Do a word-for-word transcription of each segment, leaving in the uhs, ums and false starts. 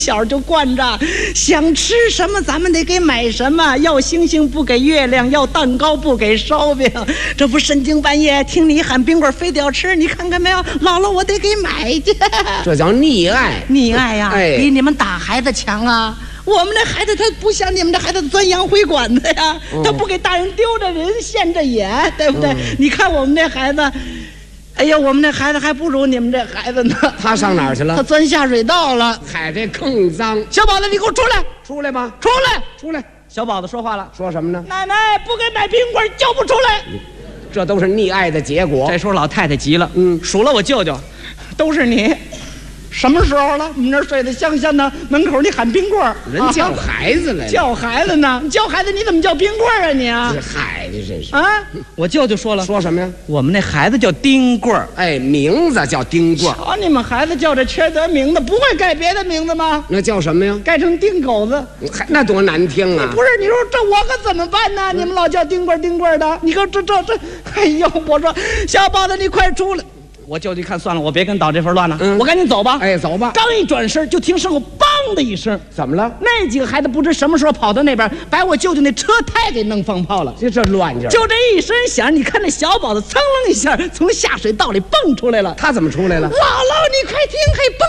小就惯着，想吃什么咱们得给买什么，要星星不给月亮，要蛋糕不给烧饼。这不深更半夜听你喊冰棍，非得要吃，你看看没有？姥姥，我得给买去。 这叫溺爱， 溺爱呀、啊哎， 比你们打孩子强啊！我们这孩子他不像你们这孩子钻洋灰管子呀，嗯、他不给大人丢着人现着眼，对不对？嗯、你看我们这孩子。哎呀，我们这孩子还不如你们这孩子呢。 他上哪儿去了？ 他钻下水道了。 嗨，这更脏。 小宝子，你给我出来！ 出来吧！ 出来！ 出来！ 小宝子说话了， 说什么呢？ 奶奶不给买冰棍就不出来。 这都是溺爱的结果。 这时候老太太急了， 嗯， 数了我舅舅，都是你。什么时候了？我们这睡得香香的，门口你喊冰棍儿， 人叫孩子来了， 叫孩子呢？叫孩子你怎么叫冰棍儿啊你啊？ 这孩子真是啊！我舅舅说了， 说什么呀？ 我们那孩子叫丁棍儿， 哎，名字叫丁棍儿。 瞧你们孩子叫这缺德名字，不会改别的名字吗？ 那叫什么呀？ 改成丁狗子， 那多难听啊！ 不是，你说这我可怎么办呢？嗯、你们老叫丁棍儿丁棍儿的，你看这这这，哎呦！我说小宝子，你快出来！我舅舅一看，算了，我别跟捣这份乱了，嗯、我赶紧走吧。 哎，走吧。 刚一转身，就听身后“梆”的一声， 怎么了？ 那几个孩子不知什么时候跑到那边，把我舅舅那车胎给弄放炮了。 这这乱劲儿！ 就这一声响，你看那小宝子噌楞一下从下水道里蹦出来了。 他怎么出来了？ 姥姥，你快听，嘿，蹦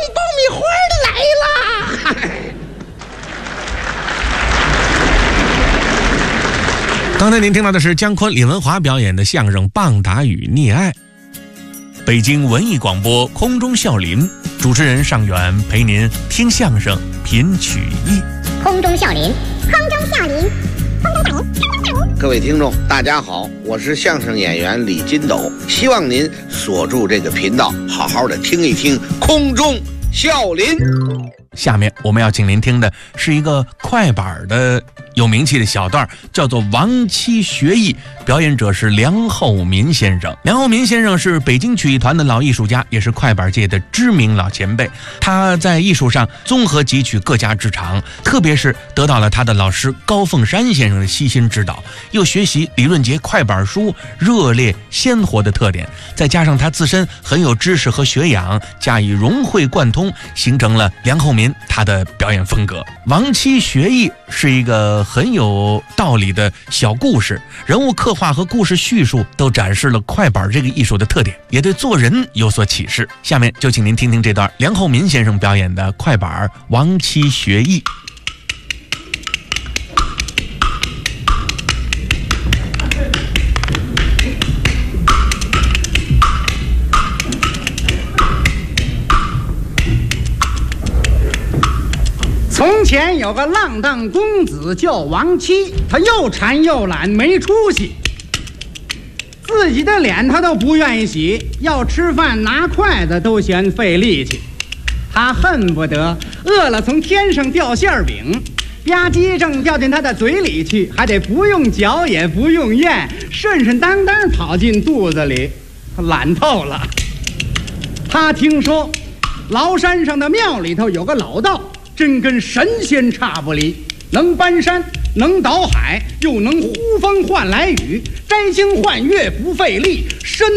爆米花来了！ 刚才您听到的是姜昆、李文华表演的相声《棒打与溺爱》。北京文艺广播空中笑林，主持人尚远陪您听相声品曲艺。 空中笑林，空中笑林，空中笑林，空中笑林。 各位听众大家好，我是相声演员李金斗，希望您锁住这个频道，好好的听一听空中笑林。 下面我们要请您听的是一个快板的有名气的小段，叫做《亡妻学艺》，表演者是梁厚民先生。梁厚民先生是北京曲艺团的老艺术家，也是快板界的知名老前辈。他在艺术上综合汲取各家之长，特别是得到了他的老师高凤山先生的悉心指导，又学习李润杰快板书热烈鲜活的特点，再加上他自身很有知识和学养，加以融会贯通，形成了梁厚民他的表演风格。《亡妻学艺》是一个很有道理的小故事，人物刻画和故事叙述都展示了快板这个艺术的特点，也对做人有所启示。下面就请您听听这段梁厚民先生表演的快板《亡妻学艺》。 从前有个浪荡公子叫王七，他又馋又懒，没出息，自己的脸他都不愿意洗，要吃饭拿筷子都嫌费力气。他恨不得饿了从天上掉馅饼，吧唧正掉进他的嘴里去，还得不用嚼也不用咽，顺顺当当跑进肚子里，懒透了。他听说崂山上的庙里头有个老道，真跟神仙差不离，能搬山，能倒海，又能呼风唤来雨，摘星换月不费力，身